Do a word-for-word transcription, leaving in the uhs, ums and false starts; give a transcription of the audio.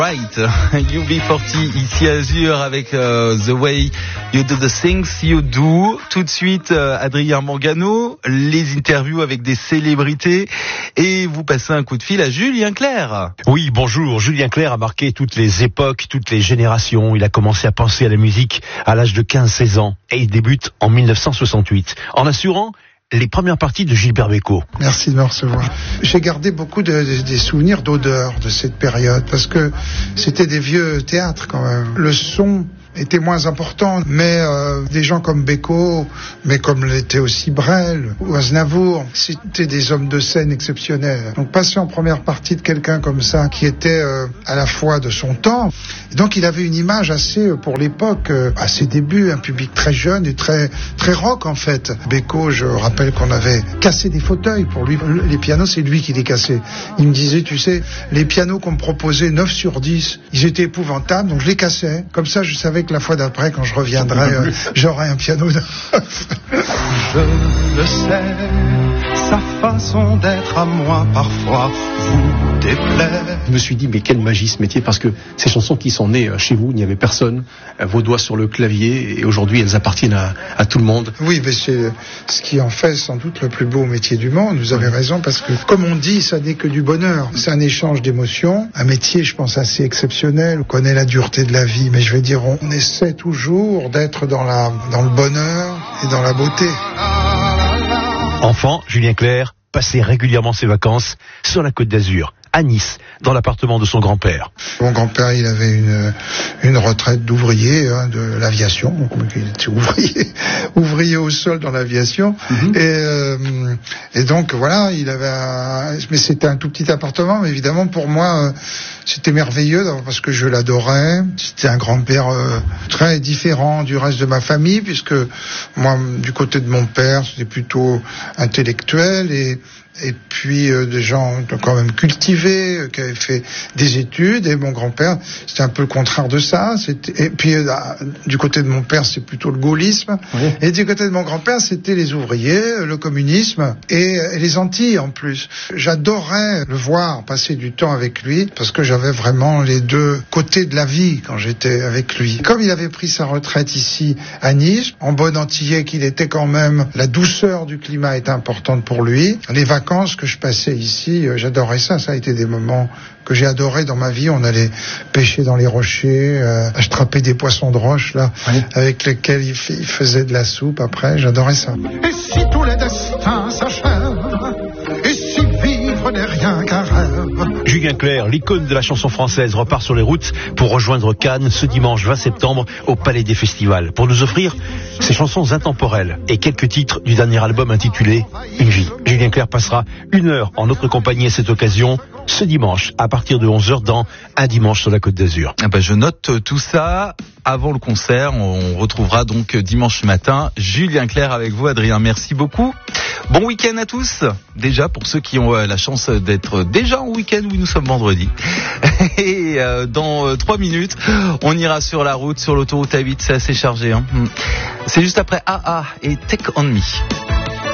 Right, U B quarante ici à Azur avec uh, The Way You Do the Things You Do. Tout de suite, uh, Adrien Mangano, les interviews avec des célébrités et vous passez un coup de fil à Julien Clerc. Oui, bonjour. Julien Clerc a marqué toutes les époques, toutes les générations. Il a commencé à penser à la musique à l'âge de quinze seize ans et il débute en mille neuf cent soixante-huit en assurant les premières parties de Gilbert Bécaud. Merci de me recevoir. J'ai gardé beaucoup de, de, des souvenirs d'odeur de cette période parce que c'était des vieux théâtres quand même. Le son était moins important, mais euh, des gens comme Bécaud, mais comme l'était aussi Brel ou Aznavour, c'était des hommes de scène exceptionnels. Donc passer en première partie de quelqu'un comme ça, qui était euh, à la fois de son temps, et donc il avait une image assez, pour l'époque, euh, à ses débuts, un public très jeune et très très rock en fait. Bécaud, je rappelle qu'on avait cassé des fauteuils pour lui. Les pianos, c'est lui qui les cassait. Il me disait, tu sais, les pianos qu'on me proposait, neuf sur dix, ils étaient épouvantables, donc je les cassais. Comme ça, je savais que la fois d'après, quand je reviendrai, euh, j'aurai un piano neuf. Je le sais, sa façon d'être à moi parfois vous déplaît. Je me suis dit, mais quelle magie ce métier, parce que ces chansons qui sont nées chez vous, il n'y avait personne, vos doigts sur le clavier, et aujourd'hui elles appartiennent à, à tout le monde. Oui, mais c'est ce qui en fait sans doute le plus beau métier du monde, vous avez raison, parce que comme on dit, ça n'est que du bonheur. C'est un échange d'émotions, un métier, je pense, assez exceptionnel. On connaît la dureté de la vie, mais je vais dire, on essaie toujours d'être dans, la, dans le bonheur et dans la beauté. Enfant, Julien Clerc passait régulièrement ses vacances sur la Côte d'Azur, à Nice, dans l'appartement de son grand-père. Mon grand-père, il avait une, une retraite d'ouvrier, hein, de l'aviation. Il était ouvrier, ouvrier au sol dans l'aviation. Mm-hmm. Et, euh, et donc, voilà, il avait un, mais c'était un tout petit appartement, mais évidemment, pour moi, euh, c'était merveilleux, parce que je l'adorais. C'était un grand-père euh, très différent du reste de ma famille, puisque moi, du côté de mon père, c'était plutôt intellectuel et et puis euh, des gens quand même cultivés, euh, qui avaient fait des études, et mon grand-père, c'était un peu le contraire de ça. C'était... Et puis euh, du côté de mon père, c'est plutôt le gaullisme, oui. Et du côté de mon grand-père, c'était les ouvriers, le communisme, et, et les Antilles en plus. J'adorais le voir, passer du temps avec lui, parce que j'avais vraiment les deux côtés de la vie quand j'étais avec lui. Comme il avait pris sa retraite ici à Nice, en bon antillais qu'il était quand même, la douceur du climat était importante pour lui. Les vacances que je passais ici, euh, j'adorais ça. Ça a été des moments que j'ai adorés dans ma vie. On allait pêcher dans les rochers, euh, attraper des poissons de roche là, oui. Avec lesquels il, f- il faisait de la soupe après. J'adorais ça. Et si tous les destins s'achèvent, et si vivre n'est rien qu'un rêve. Julien Clerc, l'icône de la chanson française, repart sur les routes pour rejoindre Cannes ce dimanche vingt septembre au Palais des Festivals pour nous offrir ses chansons intemporelles et quelques titres du dernier album intitulé Une vie. Julien Clerc passera une heure en notre compagnie à cette occasion ce dimanche à partir de onze heures dans Un dimanche sur la Côte d'Azur. Ah bah je note tout ça avant le concert. On retrouvera donc dimanche matin Julien Clerc avec vous, Adrien. Merci beaucoup. Bon week-end à tous. Déjà pour ceux qui ont la chance d'être déjà en week-end, oui, nous sommes vendredi. Et euh, dans euh, trois minutes, on ira sur la route, sur l'autoroute A huit. C'est assez chargé. Hein. C'est juste après A A et Take On Me.